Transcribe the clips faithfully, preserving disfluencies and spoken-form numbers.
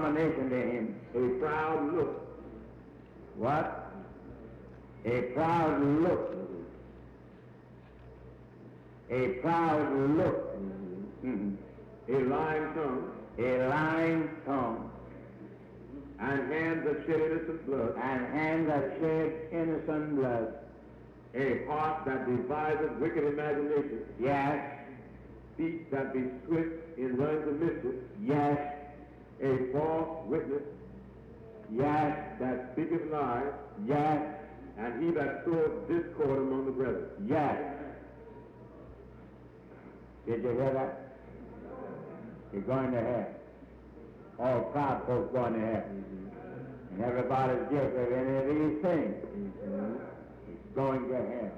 abomination to him. A proud look. What? A proud look. A proud look. Mm-hmm. A lying tongue. A lying tongue. And hands that shed innocent blood. And hands that shed innocent blood. A heart that deviseth wicked imaginations. Yes. Feet that be swift in running to mischief. Yes. A false witness. Yes. That speaketh lies. Yes. And he that soweth discord among the brethren. Yes. Did you hear that? You're going to hell. All proud folks going to hell. Mm-hmm. And everybody's guilty of any of these things. Mm-hmm. He's going to hell.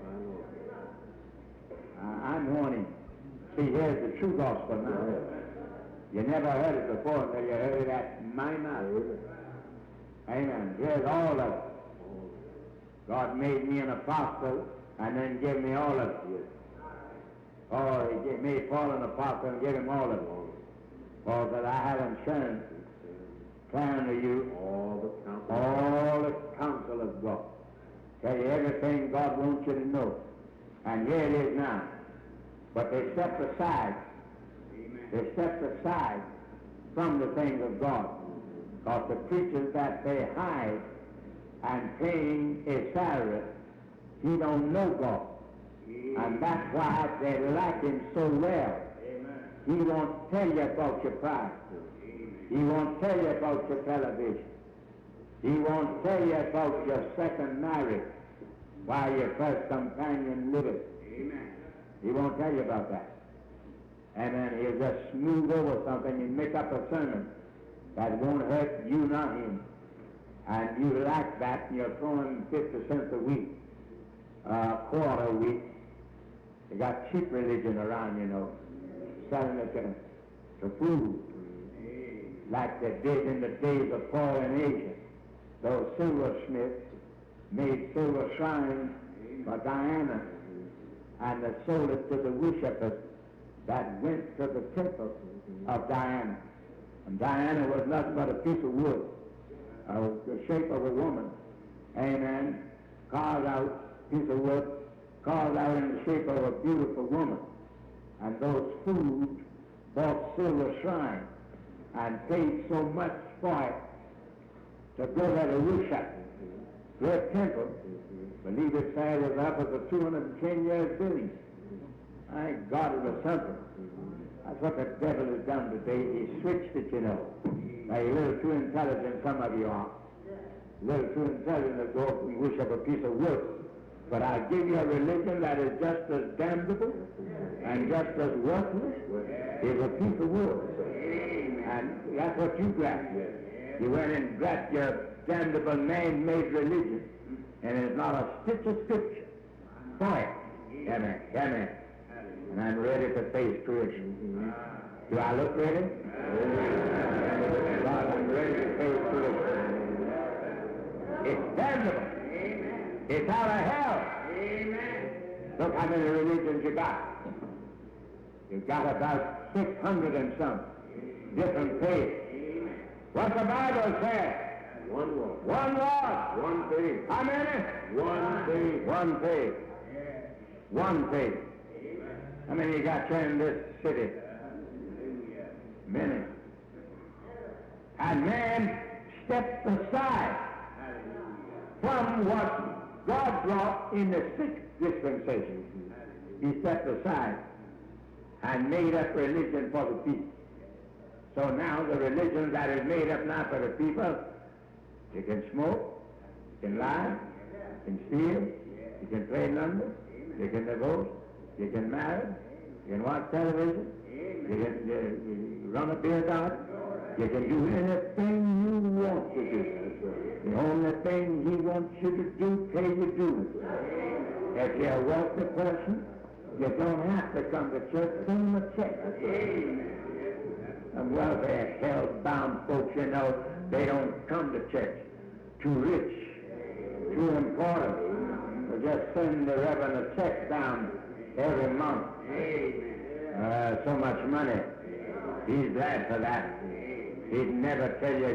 Uh, I'm warning. See, here's the true gospel now. You never heard it before until you heard it at my mouth. Amen. Here's all of it. God made me an apostle and then gave me all of it. Oh, he gave, made Paul an apostle and gave him all of it. Paul said, I have insurance, declaring to you all the counsel, all the counsel of God. Tell you everything God wants you to know. And here it is now. But they stepped aside. Amen. They stepped aside from the things of God. Because the preachers that they hide and paying a salary, he don't know God. Amen. And that's why they like him so well. Amen. He won't tell you about your pride. Amen. He won't tell you about your television. He won't tell you about your second marriage while your first companion liveth. Amen. He won't tell you about that. And then he'll just smooth over something and make up a sermon that won't hurt you nor him. And you like that, and you're throwing fifty cents a week, a uh, quarter a week. They got cheap religion around, you know, selling it to, to food, like they did in the days of Paul in Asia. Those silversmiths made silver shrines for Diana, and they sold it to the worshippers that went to the temple of Diana. And Diana was nothing but a piece of wood, uh, the shape of a woman. Amen. Carved out, piece of wood, carved out in the shape of a beautiful woman. And those fools bought silver shrine and paid so much for it to go there to worship. Their temple, believe it said, was up at the two hundred ten years building. My God, it was something. That's what the devil has done today. He switched it, you know. Now, you're a little too intelligent, some of you are. A little too intelligent to go and worship a piece of wood. But I give you a religion that is just as damnable and just as worthless as a piece of wood. And that's what you grabbed. You went and grabbed your damnable man-made religion, and it's not a stitch of scripture for it. Amen. Amen. And I'm ready to face creation. Do I look ready? God, I'm ready to face creation. It's damnable. It's out of hell. Amen. Look how many religions you got. You've got about six hundred and some different faiths. What the Bible says? One Lord. One Lord. One faith. How many? One faith. One faith. One faith. How many you got here in this city? Many. And man stepped aside from what God brought in the sixth dispensation. He stepped aside and made up religion for the people. So now the religion that is made up now for the people, you can smoke, you can lie, you can steal, you can play number, you can divorce, you can marry, you can watch television, you can uh, run a beer garden, you can do anything you want to do. The only thing he wants you to do, till you do. If you're a wealthy person, you don't have to come to church, send him a check. And welfare, hell-bound folks, you know, they don't come to church. Too rich, too important. They just send the reverend a check down every month. Uh, so much money. He's glad for that. He'd never tell you